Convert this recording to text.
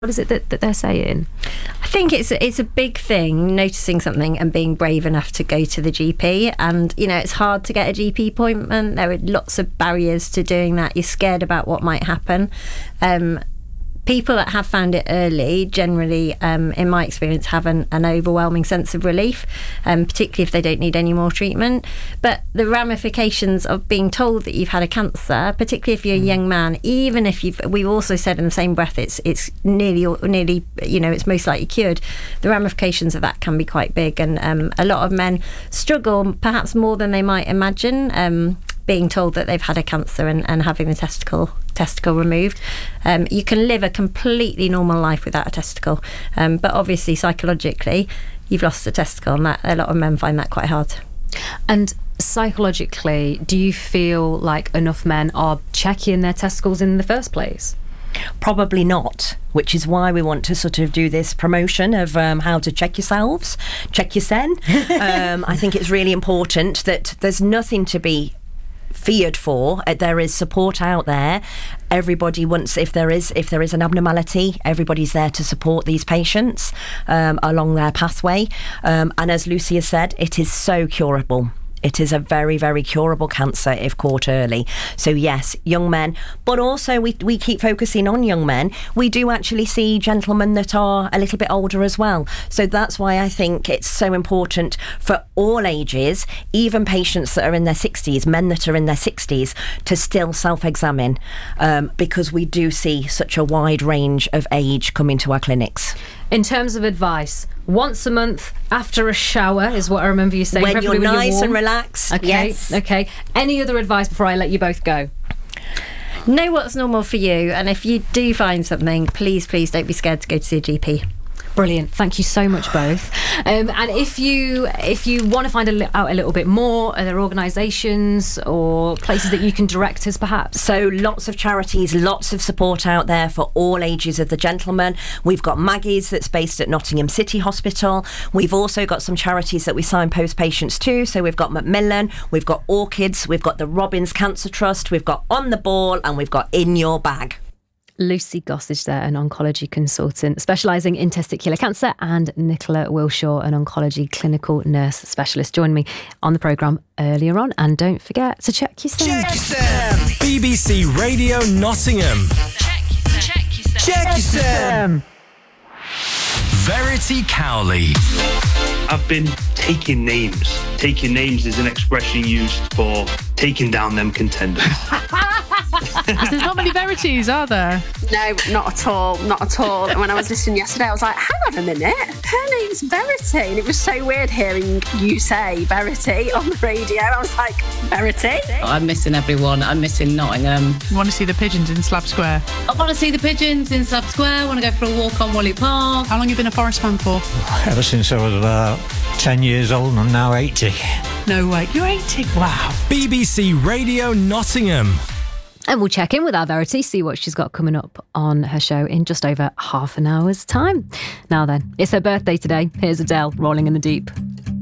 What is it that they're saying? I think it's a big thing, noticing something and being brave enough to go to the GP. And, it's hard to get a GP appointment. There are lots of barriers to doing that. You're scared about what might happen. People that have found it early generally, in my experience, have an overwhelming sense of relief, particularly if they don't need any more treatment. But the ramifications of being told that you've had a cancer, particularly if you're a young man, even if we've also said in the same breath it's nearly, it's most likely cured, the ramifications of that can be quite big. And a lot of men struggle perhaps more than they might imagine, being told that they've had a cancer and having the testicle removed. You can live a completely normal life without a testicle, but obviously psychologically you've lost a testicle, and a lot of men find that quite hard. And psychologically, do you feel like enough men are checking their testicles in the first place? Probably not, which is why we want to sort of do this promotion of how to check yourselves, check your sen. I think it's really important that there's nothing to be feared for. There is support out there. Everybody wants, if there is an abnormality, everybody's there to support these patients along their pathway. And as Lucy has said, it is so curable. It is a very, very curable cancer if caught early. So yes, young men, but also we keep focusing on young men. We do actually see gentlemen that are a little bit older as well. So that's why I think it's so important for all ages, even patients that are in their 60s, men that are in their 60s, to still self-examine, because we do see such a wide range of age coming to our clinics. In terms of advice, once a month after a shower is what I remember you saying. When you're nice and relaxed. Okay, yes. Okay. Any other advice before I let you both go? Know what's normal for you, and if you do find something, please don't be scared to go to see a GP. Brilliant. Thank you so much, both. And if you want to find out a little bit more, are there organisations or places that you can direct us, perhaps? So lots of charities, lots of support out there for all ages of the gentleman. We've got Maggie's that's based at Nottingham City Hospital. We've also got some charities that we signpost patients to. So we've got Macmillan, we've got Orchids, we've got the Robbins Cancer Trust, we've got On the Ball, and we've got In Your Bag. Lucy Gossage there, an oncology consultant specialising in testicular cancer, and Nicola Wilshaw, an oncology clinical nurse specialist, joined me on the programme earlier on. And don't forget to check your sen. Check your sen. BBC Radio Nottingham. Check your sen. Verity Cowley. I've been taking names. Taking names is an expression used for taking down them contenders. There's not many Verities, are there? No, not at all. Not at all. And when I was listening yesterday, I was like, hang on a minute, her name's Verity. And it was so weird hearing you say Verity on the radio. I was like, Verity? I'm missing everyone. I'm missing Nottingham. You want to see the pigeons in Slab Square? I want to see the pigeons in Slab Square. I want to go for a walk on Wally Park. How long have you been a Forest fan for? Ever since I was about 10 years old, and I'm now 80. No way. You're 80? Wow. BBC Radio Nottingham. And we'll check in with our Verity, see what she's got coming up on her show in just over half an hour's time. Now then, it's her birthday today. Here's Adele, Rolling in the Deep.